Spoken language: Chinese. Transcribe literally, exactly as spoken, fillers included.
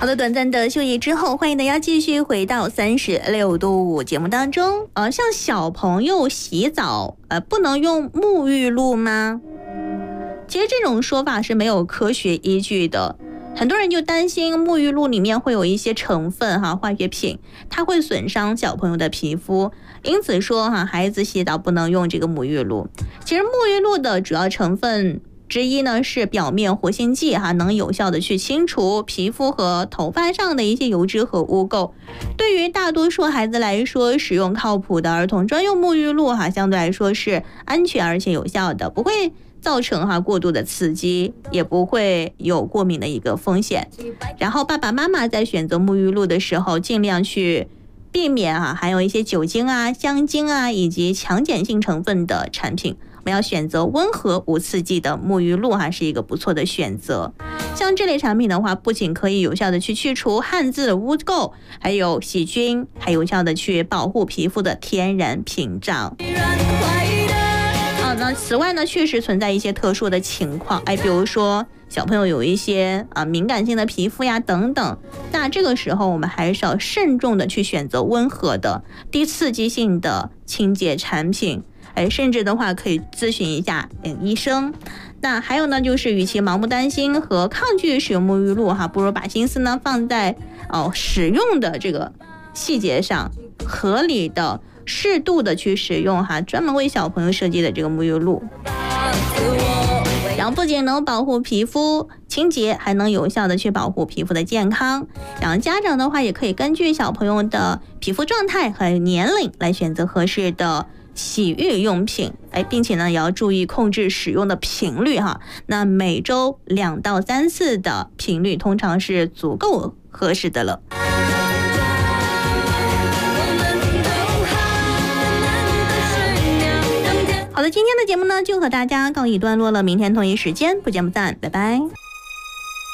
好的，短暂的休息之后，欢迎大家继续回到三十六度五节目当中。呃，像小朋友洗澡，呃，不能用沐浴露吗？其实这种说法是没有科学依据的。很多人就担心沐浴露里面会有一些成分哈，化学品，它会损伤小朋友的皮肤，因此说哈，孩子洗澡不能用这个沐浴露。其实沐浴露的主要成分之一呢是表面活性剂哈，能有效的去清除皮肤和头发上的一些油脂和污垢。对于大多数孩子来说，使用靠谱的儿童专用沐浴露哈，相对来说是安全而且有效的，不会造成哈过度的刺激，也不会有过敏的一个风险。然后爸爸妈妈在选择沐浴露的时候，尽量去避免啊含有一些酒精啊、香精啊以及强碱性成分的产品。我们要选择温和无刺激的沐浴露哈，是一个不错的选择。像这类产品的话，不仅可以有效的去去除汗渍的污垢，还有细菌，还有效的去保护皮肤的天然屏障。那此外呢，确实存在一些特殊的情况，哎，比如说小朋友有一些啊敏感性的皮肤呀等等，那这个时候我们还是要慎重的去选择温和的、低刺激性的清洁产品，哎，甚至的话可以咨询一下嗯医生。那还有呢，就是与其盲目担心和抗拒使用沐浴露哈，不如把心思呢放在哦使用的这个细节上，合理的。适度的去使用哈，专门为小朋友设计的这个沐浴露，然后不仅能保护皮肤清洁，还能有效的去保护皮肤的健康。然后家长的话也可以根据小朋友的皮肤状态和年龄来选择合适的洗浴用品，哎，并且呢也要注意控制使用的频率哈。那每周两到三次的频率通常是足够合适的了。好的，今天的节目呢就和大家告一段落了，明天同一时间不见不散，拜拜。